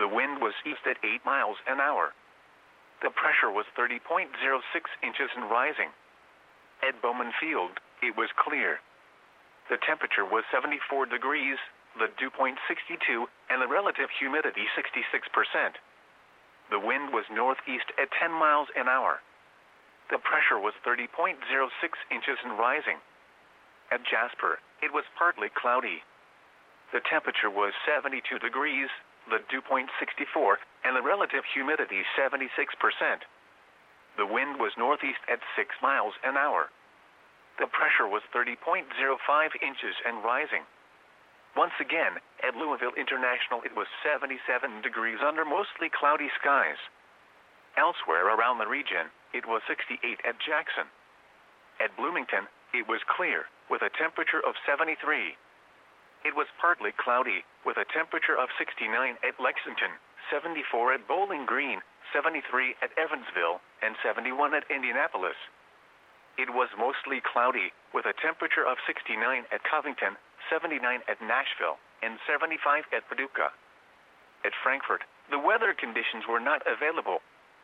The wind was east at 8 miles an hour. The pressure was 30.06 inches and rising. At Bowman Field, it was clear. The temperature was 74 degrees, the dew point 62, and the relative humidity 66%. The wind was northeast at 10 miles an hour. The pressure was 30.06 inches and rising. At Jasper, it was partly cloudy. The temperature was 72 degrees, the dew point 64, and the relative humidity 76%. The wind was northeast at 6 miles an hour. The pressure was 30.05 inches and rising. Once again, at Louisville International, it was 77 degrees under mostly cloudy skies. Elsewhere around the region, it was 68 at Jackson. At Bloomington, it was clear, with a temperature of 73. It was partly cloudy, with a temperature of 69 at Lexington, 74 at Bowling Green, 73 at Evansville, and 71 at Indianapolis. It was mostly cloudy, with a temperature of 69 at Covington, 79 at Nashville, and 75 at Paducah. At Frankfort, the weather conditions were not available.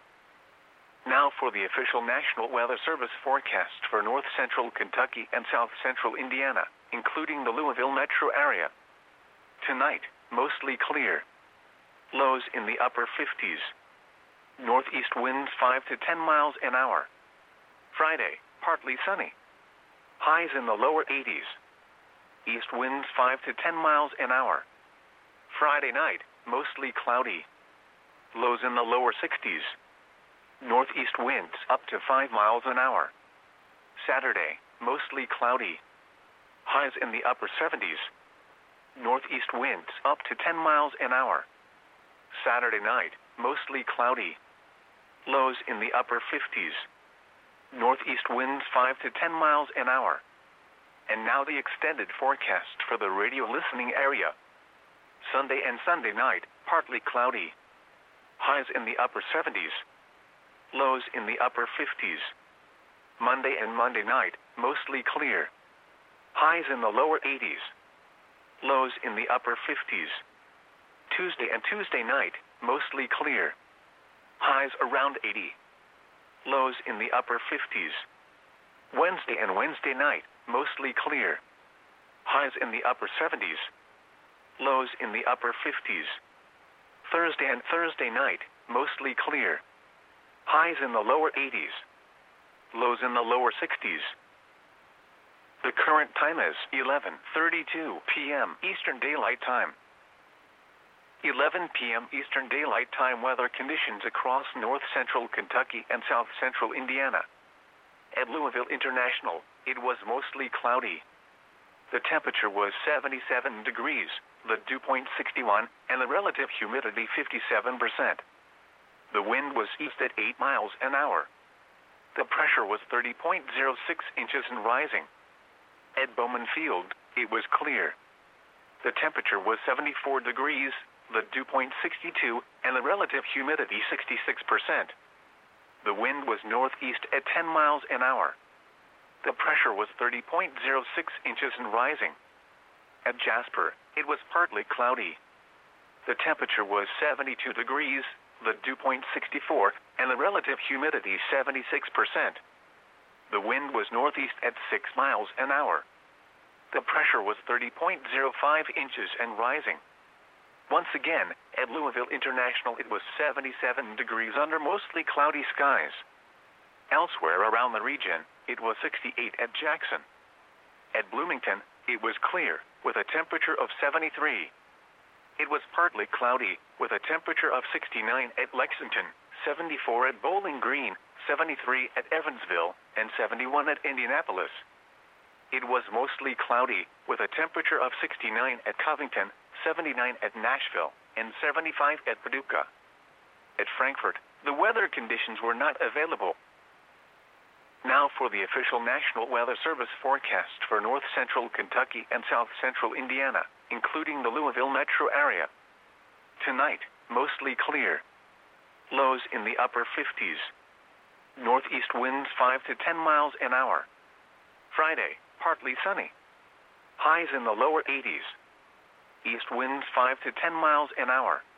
Now for the official National Weather Service forecast for north central Kentucky and south central Indiana, including the Louisville metro area. Tonight, mostly clear. Lows in the upper 50s. Northeast winds 5 to 10 miles an hour. Friday, partly sunny. Highs in the lower 80s. East winds 5 to 10 miles an hour. Friday night, mostly cloudy. Lows in the lower 60s. Northeast winds up to 5 miles an hour. Saturday, mostly cloudy. Highs in the upper 70s. Northeast winds up to 10 miles an hour. Saturday night, mostly cloudy. Lows in the upper 50s. Northeast winds 5 to 10 miles an hour. And now the extended forecast for the radio listening area. Sunday and Sunday night, partly cloudy. Highs in the upper 70s. Lows in the upper 50s. Monday and Monday night, mostly clear. Highs in the lower 80s. Lows in the upper 50s. Tuesday and Tuesday night, mostly clear. Highs around 80. Lows in the upper 50s. Wednesday and Wednesday night, mostly clear. Highs in the upper 70s. Lows in the upper 50s. Thursday and Thursday night, mostly clear. Highs in the lower 80s. Lows in the lower 60s. The current time is 11:32 p.m. Eastern Daylight Time. 11 p.m. Eastern Daylight Time weather conditions across north central Kentucky and south central Indiana. At Louisville International, it was mostly cloudy. The temperature was 77 degrees, the dew point 61, and the relative humidity 57%. The wind was east at 8 miles an hour. The pressure was 30.06 inches and rising. At Bowman Field, it was clear. The temperature was 74 degrees, the dew point 62, and the relative humidity 66%. The wind was northeast at 10 miles an hour. The pressure was 30.06 inches and rising. At Jasper, it was partly cloudy. The temperature was 72 degrees, the dew point 64, and the relative humidity 76%. The wind was northeast at 6 miles an hour. The pressure was 30.05 inches and rising. Once again, at Louisville International, it was 77 degrees under mostly cloudy skies. Elsewhere around the region, it was 68 at Jackson. At Bloomington, it was clear, with a temperature of 73. It was partly cloudy, with a temperature of 69 at Lexington, 74 at Bowling Green, 73 at Evansville, and 71 at Indianapolis. It was mostly cloudy, with a temperature of 69 at Covington, 79 at Nashville, and 75 at Paducah. At Frankfort, the weather conditions were not available. Now for the official National Weather Service forecast for north central Kentucky and south central Indiana, including the Louisville metro area. Tonight, mostly clear. Lows in the upper 50s. Northeast winds 5 to 10 miles an hour. Friday, partly sunny. Highs in the lower 80s. East winds 5 to 10 miles an hour.